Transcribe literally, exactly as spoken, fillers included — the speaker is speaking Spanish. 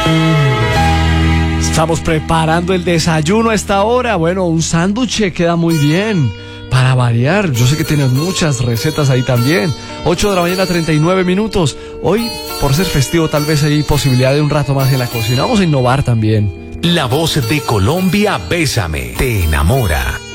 Estamos preparando el desayuno a esta hora. Bueno, un sándwich queda muy bien. Para variar, yo sé que tienes muchas recetas ahí también. ocho de la mañana, treinta y nueve minutos. Hoy, por ser festivo, tal vez hay posibilidad de un rato más en la cocina. Vamos a innovar también. La voz de Colombia, Bésame, te enamora.